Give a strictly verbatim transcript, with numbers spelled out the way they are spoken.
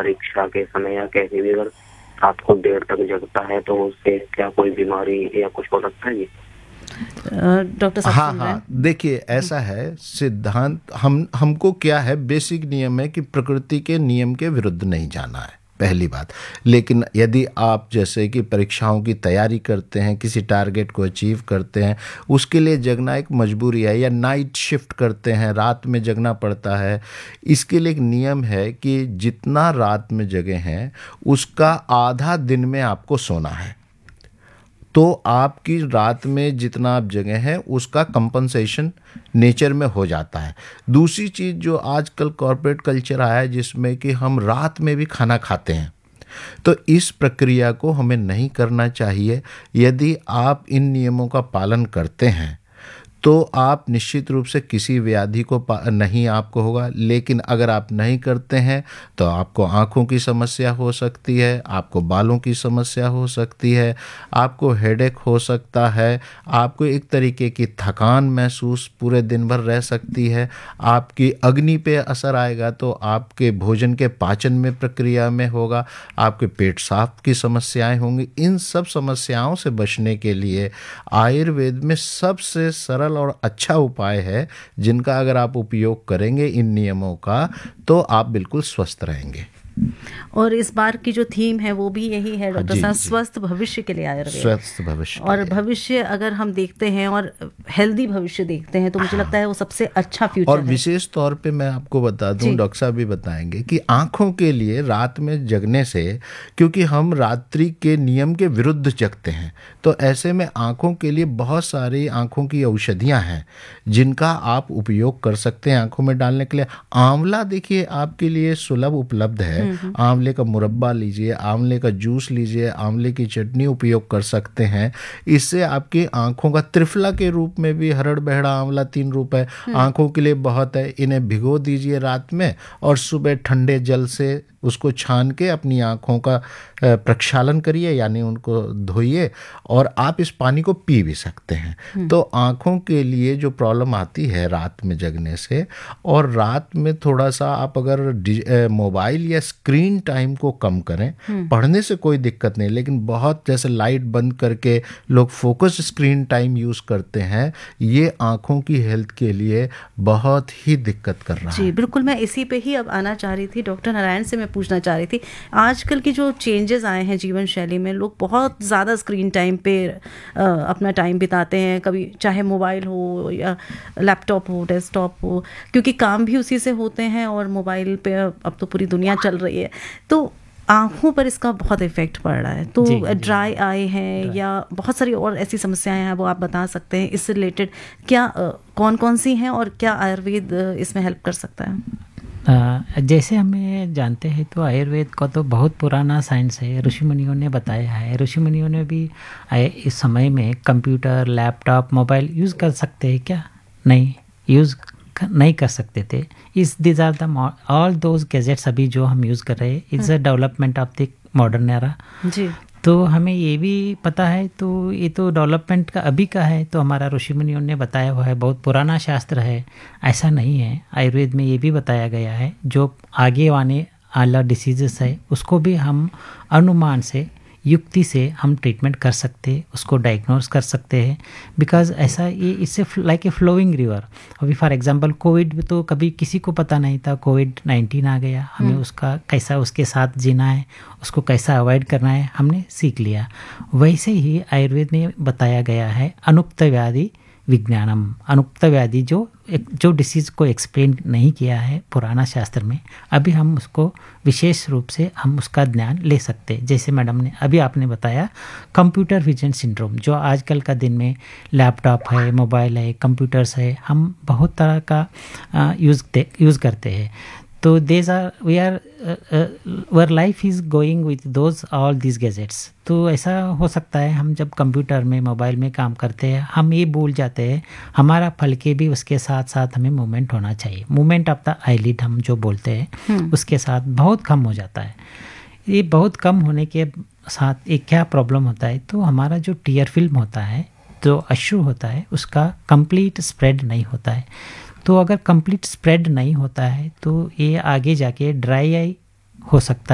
परीक्षा के समय या कैसे भी अगर रात को देर तक जगता है तो उससे क्या कोई बीमारी या कुछ हो सकता है जी? डॉक्टर साहब हाँ सुन रहे हैं? हाँ देखिए, ऐसा है सिद्धांत, हम हमको क्या है, बेसिक नियम है कि प्रकृति के नियम के विरुद्ध नहीं जाना है, पहली बात। लेकिन यदि आप जैसे कि परीक्षाओं की तैयारी करते हैं, किसी टारगेट को अचीव करते हैं, उसके लिए जगना एक मजबूरी है, या नाइट शिफ्ट करते हैं, रात में जगना पड़ता है, इसके लिए एक नियम है कि जितना रात में जगे हैं उसका आधा दिन में आपको सोना है। तो आपकी रात में जितना आप जगे हैं उसका कंपनसेशन नेचर में हो जाता है। दूसरी चीज़ जो आजकल कॉर्पोरेट कल्चर आया है जिसमें कि हम रात में भी खाना खाते हैं, तो इस प्रक्रिया को हमें नहीं करना चाहिए। यदि आप इन नियमों का पालन करते हैं तो आप निश्चित रूप से किसी व्याधि को नहीं आपको होगा। लेकिन अगर आप नहीं करते हैं तो आपको आँखों की समस्या हो सकती है, आपको बालों की समस्या हो सकती है, आपको हेडेक हो सकता है, आपको एक तरीके की थकान महसूस पूरे दिन भर रह सकती है, आपकी अग्नि पे असर आएगा तो आपके भोजन के पाचन में प्रक्रिया में होगा, आपके पेट साफ की समस्याएं होंगी। इन सब समस्याओं से बचने के लिए आयुर्वेद में सबसे सरल और अच्छा उपाय है जिनका अगर आप उपयोग करेंगे इन नियमों का तो आप बिल्कुल स्वस्थ रहेंगे। और इस बार की जो थीम है वो भी यही है डॉक्टर जी, साहब, जी। स्वस्थ भविष्य के लिए आयुर्वेद। स्वस्थ भविष्य के और लिए। भविष्य अगर हम देखते हैं और हेल्दी भविष्य देखते हैं तो मुझे लगता है वो सबसे अच्छा फ्यूचर और है। विशेष तौर पे मैं आपको बता जी। दूं, डॉक्टर साहब भी बताएंगे कि आँखों के लिए रात में जगने से, क्योंकि हम रात्रि के नियम के विरुद्ध जगते हैं, तो ऐसे में आँखों के लिए बहुत सारी आँखों की औषधियाँ हैं जिनका आप उपयोग कर सकते हैं आँखों में डालने के लिए। आंवला देखिए आपके लिए सुलभ उपलब्ध है, आंवले का मुरब्बा लीजिए, आंवले का जूस लीजिए, आंवले की चटनी उपयोग कर सकते हैं। इससे आपकी आंखों का त्रिफला के रूप में भी हरड़ बहड़ा आंवला तीन रूप है, आंखों के लिए बहुत है। इन्हें भिगो दीजिए रात में और सुबह ठंडे जल से उसको छान के अपनी आँखों का प्रक्षालन करिए, यानी उनको धोइए, और आप इस पानी को पी भी सकते हैं। तो आँखों के लिए जो प्रॉब्लम आती है रात में जगने से, और रात में थोड़ा सा आप अगर मोबाइल या स्क्रीन टाइम को कम करें, पढ़ने से कोई दिक्कत नहीं, लेकिन बहुत जैसे लाइट बंद करके लोग फोकस स्क्रीन टाइम यूज़ करते हैं, ये आँखों की हेल्थ के लिए बहुत ही दिक्कत कर रहा है। जी बिल्कुल, मैं इसी पे ही अब आना चाह रही थी। डॉक्टर नारायण से मैं पूछना चाह रही थी, आजकल की जो चेंजेस आए हैं जीवन शैली में, लोग बहुत ज़्यादा स्क्रीन टाइम पे आ, अपना टाइम बिताते हैं, कभी चाहे मोबाइल हो या लैपटॉप हो, डेस्कटॉप हो, क्योंकि काम भी उसी से होते हैं और मोबाइल पे अब तो पूरी दुनिया चल रही है, तो आँखों पर इसका बहुत इफेक्ट पड़ रहा है। तो ड्राई आई है या बहुत सारी और ऐसी समस्याएं हैं, वो आप बता सकते हैं इससे रिलेटेड क्या आ, कौन कौन सी हैं और क्या आयुर्वेद इसमें हेल्प कर सकता है? आ, जैसे हमें जानते हैं तो आयुर्वेद का तो बहुत पुराना साइंस है, ऋषि मुनियों ने बताया है। ऋषि मुनियों ने भी इस समय में कंप्यूटर, लैपटॉप, मोबाइल यूज़ कर सकते हैं क्या? नहीं, यूज़ नहीं कर सकते थे। इस these are the all those gadgets अभी जो हम यूज़ कर रहे हैं, it's a development of the modern era. जी, तो हमें ये भी पता है, तो ये तो डेवलपमेंट का अभी का है, तो हमारा ऋषि मुनियों ने बताया हुआ है, बहुत पुराना शास्त्र है। ऐसा नहीं है, आयुर्वेद में ये भी बताया गया है जो आगे आने वाला डिसीजेस है उसको भी हम अनुमान से, युक्ति से हम ट्रीटमेंट कर सकते हैं, उसको डायग्नोज कर सकते हैं। बिकॉज ऐसा ये इससे लाइक ए फ्लोइंग रिवर। अभी फॉर एग्जांपल कोविड में तो कभी किसी को पता नहीं था, कोविड नाइन्टीन आ गया, हमें उसका कैसा उसके साथ जीना है, उसको कैसा अवॉइड करना है, हमने सीख लिया। वैसे ही आयुर्वेद में बताया गया है अनुक्त व्याधि विज्ञानम। अनुक्त व्याधि जो एक जो डिसीज़ को एक्सप्लेन नहीं किया है पुराना शास्त्र में, अभी हम उसको विशेष रूप से हम उसका ज्ञान ले सकते हैं। जैसे मैडम ने अभी आपने बताया कंप्यूटर विजन सिंड्रोम, जो आजकल का दिन में लैपटॉप है, मोबाइल है, कंप्यूटर्स है, हम बहुत तरह का यूज़ यूज़ करते हैं। तो these are we are were life is going with those all this gadgets. तो ऐसा हो सकता है हम जब कंप्यूटर में, मोबाइल में काम करते हैं, हम ये भूल जाते हैं हमारा फलके भी उसके साथ साथ हमें मूवमेंट होना चाहिए। मूवमेंट ऑफ द आईलिड हम जो बोलते हैं उसके साथ बहुत कम हो जाता है। ये बहुत कम होने के साथ एक क्या प्रॉब्लम होता है, तो हमारा जो टीयर फिल्म होता है, जो अश्रु होता है, उसका कंप्लीट स्प्रेड नहीं होता है। तो अगर कंप्लीट स्प्रेड नहीं होता है तो ये आगे जाके ड्राई आई हो सकता है।